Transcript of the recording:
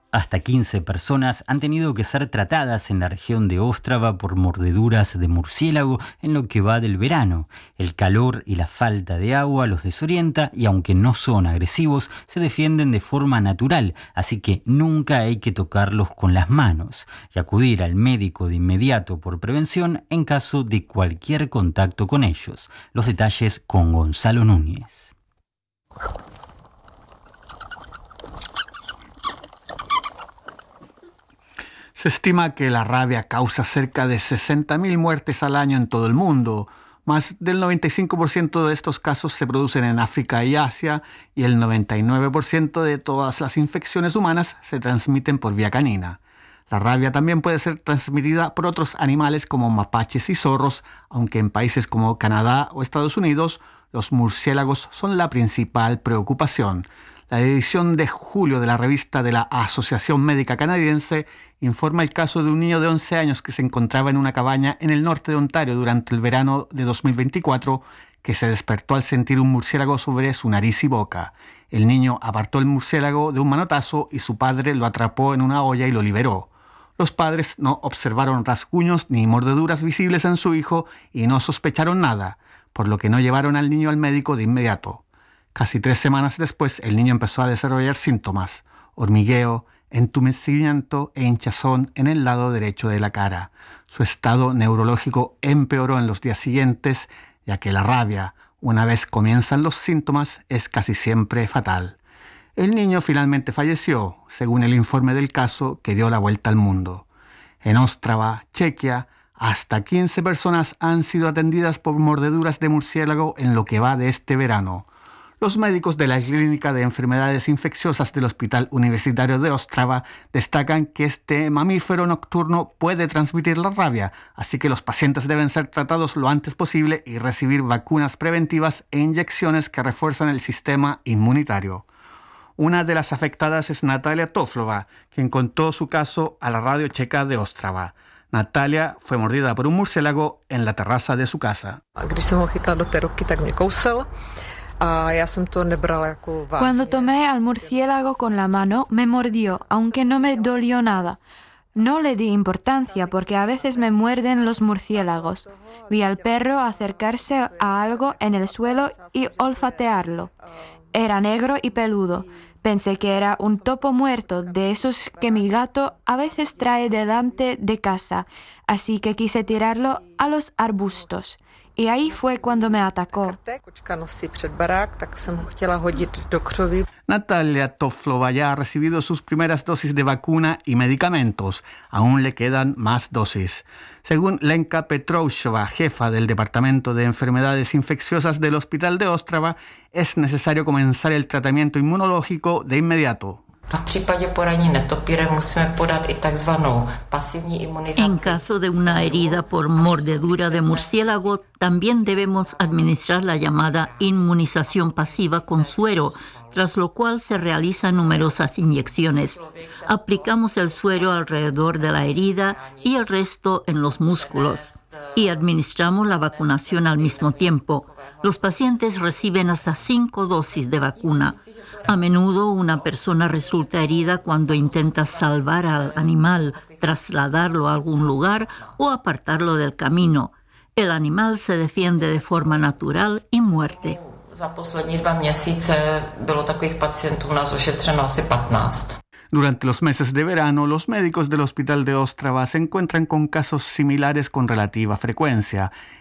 Hasta 15 personas han tenido que ser tratadas en la región de Ostrava por mordeduras de murciélago en lo que va del verano. El calor y la falta de agua los desorienta y aunque no son agresivos, se defienden de forma natural, así que nunca hay que tocarlos con las manos y acudir al médico de inmediato por prevención en caso de cualquier contacto con ellos. Los detalles con Gonzalo Núñez. Se estima que la rabia causa cerca de 60.000 muertes al año en todo el mundo. Más del 95% de estos casos se producen en África y Asia y el 99% de todas las infecciones humanas se transmiten por vía canina. La rabia también puede ser transmitida por otros animales como mapaches y zorros, aunque en países como Canadá o Estados Unidos los murciélagos son la principal preocupación. La edición de julio de la revista de la Asociación Médica Canadiense informa el caso de un niño de 11 años que se encontraba en una cabaña en el norte de Ontario durante el verano de 2024, que se despertó al sentir un murciélago sobre su nariz y boca. El niño apartó el murciélago de un manotazo y su padre lo atrapó en una olla y lo liberó. Los padres no observaron rasguños ni mordeduras visibles en su hijo y no sospecharon nada, por lo que no llevaron al niño al médico de inmediato. Casi 3 semanas después, el niño empezó a desarrollar síntomas: hormigueo, entumecimiento e hinchazón en el lado derecho de la cara. Su estado neurológico empeoró en los días siguientes, ya que la rabia, una vez comienzan los síntomas, es casi siempre fatal. El niño finalmente falleció, según el informe del caso que dio la vuelta al mundo. En Ostrava, Chequia, hasta 15 personas han sido atendidas por mordeduras de murciélago en lo que va de este verano. Los médicos de la Clínica de Enfermedades Infecciosas del Hospital Universitario de Ostrava destacan que este mamífero nocturno puede transmitir la rabia, así que los pacientes deben ser tratados lo antes posible y recibir vacunas preventivas e inyecciones que refuerzan el sistema inmunitario. Una de las afectadas es Natalia Toflova, quien contó su caso a la radio checa de Ostrava. Natalia fue mordida por un murciélago en la terraza de su casa. Cuando tomé al murciélago con la mano, me mordió, aunque no me dolió nada. No le di importancia porque a veces me muerden los murciélagos. Vi al perro acercarse a algo en el suelo y olfatearlo. Era negro y peludo. Pensé que era un topo muerto, de esos que mi gato a veces trae delante de casa, así que quise tirarlo a los arbustos. Y ahí fue cuando me atacó. Natalia Toflova ya ha recibido sus primeras dosis de vacuna y medicamentos. Aún le quedan más dosis. Según Lenka Petroushova, jefa del Departamento de Enfermedades Infecciosas del Hospital de Ostrava, es necesario comenzar el tratamiento inmunológico de inmediato. En caso de una herida por mordedura de murciélago, también debemos administrar la llamada inmunización pasiva con suero, tras lo cual se realizan numerosas inyecciones. Aplicamos el suero alrededor de la herida y el resto en los músculos. Y administramos la vacunación al mismo tiempo. Los pacientes reciben hasta 5 dosis de vacuna. A menudo una persona resulta herida cuando intenta salvar al animal, trasladarlo a algún lugar o apartarlo del camino. El animal se defiende de forma natural y muerde. Durante los meses de verano, los médicos del Hospital de Ostrava se encuentran con casos similares con relativa frecuencia.